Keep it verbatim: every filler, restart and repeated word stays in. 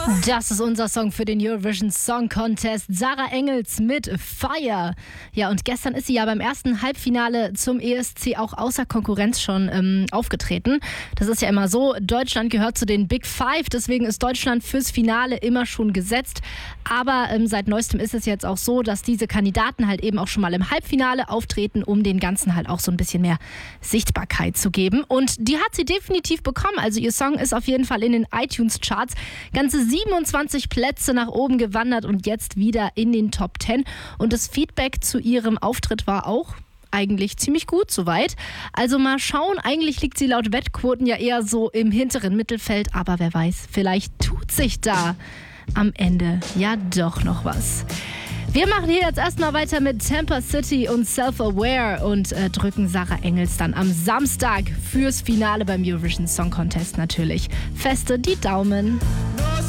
Das ist unser Song für den Eurovision Song Contest. Sarah Engels mit Fire. Ja, und gestern ist sie ja beim ersten Halbfinale zum E S C auch außer Konkurrenz schon ähm, aufgetreten. Das ist ja immer so, Deutschland gehört zu den Big Five, deswegen ist Deutschland fürs Finale immer schon gesetzt. Aber ähm, seit neuestem ist es jetzt auch so, dass diese Kandidaten halt eben auch schon mal im Halbfinale auftreten, um den Ganzen halt auch so ein bisschen mehr Sichtbarkeit zu geben. Und die hat sie definitiv bekommen. Also ihr Song ist auf jeden Fall in den iTunes-Charts ganze siebenundzwanzig Plätze nach oben gewandert und jetzt wieder in den Top zehn. Und das Feedback zu ihrem Auftritt war auch eigentlich ziemlich gut soweit. Also mal schauen, eigentlich liegt sie laut Wettquoten ja eher so im hinteren Mittelfeld, aber wer weiß, vielleicht tut sich da am Ende ja doch noch was. Wir machen hier jetzt erstmal weiter mit Tampa City und Self-Aware und äh, drücken Sarah Engels dann am Samstag fürs Finale beim Eurovision Song Contest natürlich feste die Daumen.